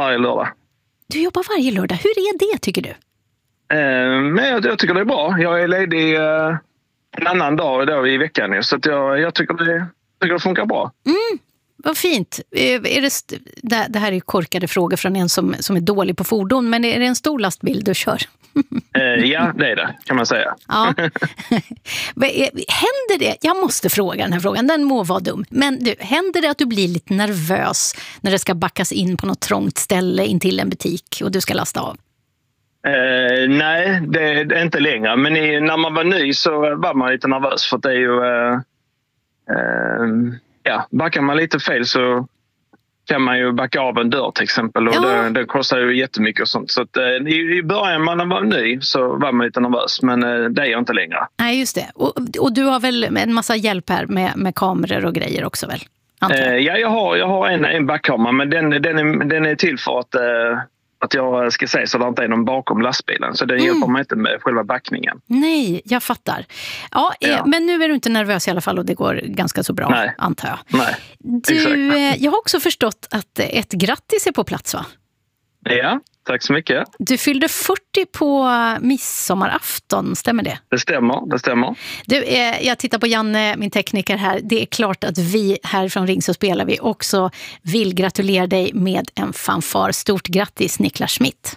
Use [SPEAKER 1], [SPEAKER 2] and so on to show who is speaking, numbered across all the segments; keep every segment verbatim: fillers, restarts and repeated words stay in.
[SPEAKER 1] varje lördag.
[SPEAKER 2] Du jobbar varje lördag. Hur är det, tycker du?
[SPEAKER 1] Eh, men jag, jag tycker det är bra. Jag är ledig eh, en annan dag då i veckan nu, så att jag, jag tycker, det, tycker det funkar bra.
[SPEAKER 2] Mm. Vad fint. Är det, st- det här är ju korkade frågor från en som, som är dålig på fordon, men är det en stor lastbil du kör?
[SPEAKER 1] Eh, ja, det är det, kan man säga.
[SPEAKER 2] Ja. Händer det, jag måste fråga den här frågan, den må vara dum, men du, händer det att du blir lite nervös när det ska backas in på något trångt ställe in till en butik och du ska lasta av?
[SPEAKER 1] Eh, nej, det, det är inte längre. Men i, när man var ny så var man lite nervös, för att det är ju... Eh, eh, ja, backar man lite fel så kan man ju backa av en dörr till exempel, och
[SPEAKER 2] ja.
[SPEAKER 1] det, det kostar ju jättemycket och sånt. Så att, eh, i, i början när man var ny så var man lite nervös, men eh, det är jag inte längre.
[SPEAKER 2] Nej, just det. Och, och du har väl en massa hjälp här med, med kameror och grejer också väl?
[SPEAKER 1] Eh, ja, jag har, jag har en, en backkamera, men den, den, är, den är till för att... Eh, att jag ska säga så att det inte är någon bakom lastbilen. Så det mm. hjälper mig inte med själva backningen.
[SPEAKER 2] Nej, jag fattar. Ja, ja. Men nu är du inte nervös i alla fall och det går ganska så bra, Nej. antar jag.
[SPEAKER 1] Nej,
[SPEAKER 2] du, exakt. Jag har också förstått att ett grattis är på plats, va?
[SPEAKER 1] Ja, tack så mycket.
[SPEAKER 2] Du fyllde fyrtio på midsommarafton, stämmer det?
[SPEAKER 1] Det stämmer, det stämmer.
[SPEAKER 2] Du, eh, jag tittar på Janne, min tekniker här. Det är klart att vi här från Ring så spelar vi också vill gratulera dig med en fanfar. Stort grattis, Niklas Schmidt.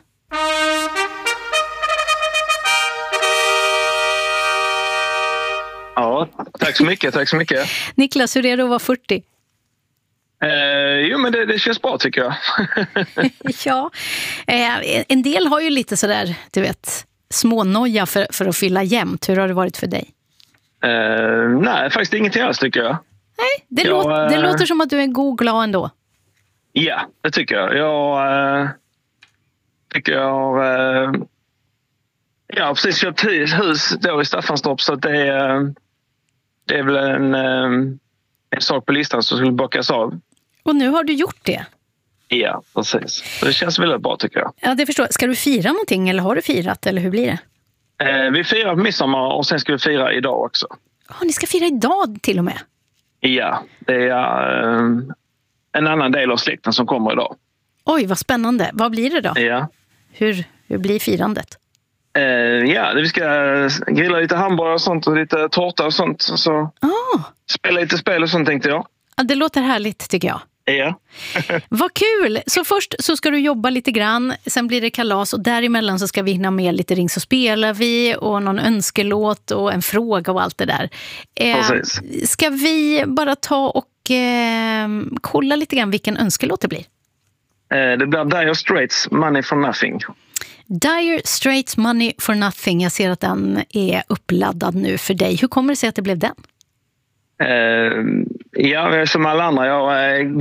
[SPEAKER 1] Ja, tack så mycket, tack så mycket.
[SPEAKER 2] Niklas, hur är det att vara fyrtio?
[SPEAKER 1] Eh, jo, men det, det känns bra, tycker jag.
[SPEAKER 2] Ja, eh, en del har ju lite sådär, du vet, smånoja för, för att fylla jämnt. Hur har det varit för dig?
[SPEAKER 1] Eh, nej, faktiskt ingenting alls, tycker jag.
[SPEAKER 2] Nej, det,
[SPEAKER 1] jag,
[SPEAKER 2] låter, det låter som att du är god glad ändå.
[SPEAKER 1] Ja, det tycker jag. Jag eh, tycker jag har... Eh, jag har precis köpt hus då i Staffanstorp, så att det är, det är väl en, en sak på listan som skulle bockas av.
[SPEAKER 2] Och nu har du gjort det?
[SPEAKER 1] Ja, precis. Så det känns väldigt bra, tycker jag.
[SPEAKER 2] Ja, det förstår jag. Ska du fira någonting eller har du firat, eller hur blir det?
[SPEAKER 1] Eh, vi firar midsommar och sen ska vi fira idag också.
[SPEAKER 2] Ja, ni ska fira idag till och med?
[SPEAKER 1] Ja, det är eh, en annan del av släkten som kommer idag.
[SPEAKER 2] Oj, vad spännande. Vad blir det då?
[SPEAKER 1] Ja.
[SPEAKER 2] Hur, hur blir firandet?
[SPEAKER 1] Eh, ja, vi ska grilla lite hamburgare och sånt och lite tårta och sånt. Så
[SPEAKER 2] oh.
[SPEAKER 1] spela lite spel och sånt, tänkte jag.
[SPEAKER 2] Ja, det låter härligt, tycker jag.
[SPEAKER 1] Ja.
[SPEAKER 2] Vad kul! Så först så ska du jobba lite grann, sen blir det kalas och däremellan så ska vi hinna med lite Ring så spelar vi och någon önskelåt och en fråga och allt det där. Eh, ska vi bara ta och eh, kolla lite grann vilken önskelåt det blir?
[SPEAKER 1] Eh, det blir Dire Straits, Money for Nothing.
[SPEAKER 2] Dire Straits, Money for Nothing. Jag ser att den är uppladdad nu för dig. Hur kommer det sig att det blev den?
[SPEAKER 1] Uh, ja, som alla andra. Jag